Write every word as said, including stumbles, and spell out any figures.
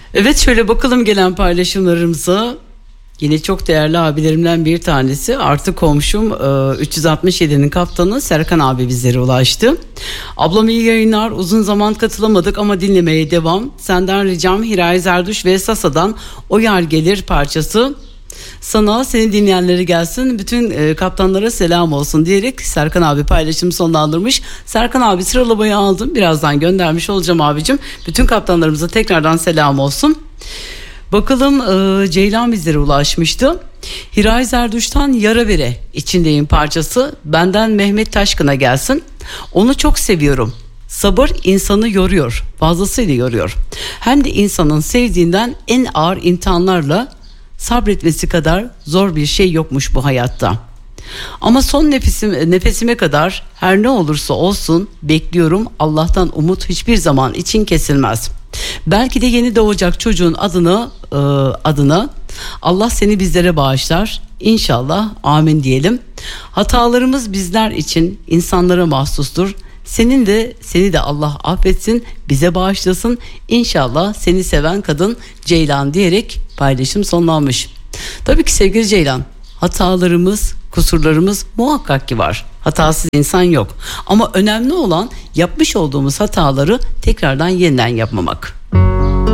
Evet, şöyle bakalım gelen paylaşımlarımıza. Yine çok değerli abilerimden bir tanesi, artık komşum, üç yüz altmış yedinin kaptanı Serkan abi bizlere ulaştı. Ablam iyi yayınlar, uzun zaman katılamadık ama dinlemeye devam. Senden ricam Hiray Zerduş ve Sasa'dan O Yar Gelir parçası sana, seni dinleyenleri gelsin, bütün e, kaptanlara selam olsun diyerek Serkan abi paylaşımı sonlandırmış. Serkan abi sıralamayı aldım, birazdan göndermiş olacağım abicim. Bütün kaptanlarımıza tekrardan selam olsun. Bakalım e, Ceylan bizlere ulaşmıştı. Hiray Zerduş'tan Yara Bere içindeyim parçası benden Mehmet Taşkın'a gelsin. Onu çok seviyorum. Sabır insanı yoruyor, fazlasıyla yoruyor. Hem de insanın sevdiğinden en ağır imtihanlarla sabretmesi kadar zor bir şey yokmuş bu hayatta. Ama son nefesim, nefesime kadar her ne olursa olsun bekliyorum. Allah'tan umut hiçbir zaman için kesilmez. Belki de yeni doğacak çocuğun adını e, adına Allah seni bizlere bağışlar. İnşallah, amin diyelim. Hatalarımız bizler için, insanlara mahsustur. Senin de seni de Allah affetsin, bize bağışlasın. İnşallah seni seven kadın Ceylan diyerek paylaşım sonlanmış. Tabii ki sevgili Ceylan, hatalarımız, kusurlarımız muhakkak ki var. Hatasız insan yok. Ama önemli olan yapmış olduğumuz hataları tekrardan yeniden yapmamak.